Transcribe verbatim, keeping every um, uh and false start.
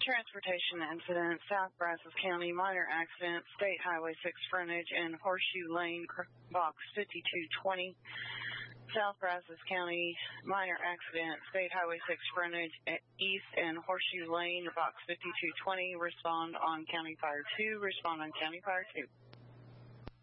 transportation incident, South Brazos County, minor accident, State Highway six frontage and Horseshoe Lane, box fifty-two twenty. South Brazos County, minor accident, State Highway six frontage, east and Horseshoe Lane, box fifty-two twenty. Respond on County Fire two. Respond on County Fire two.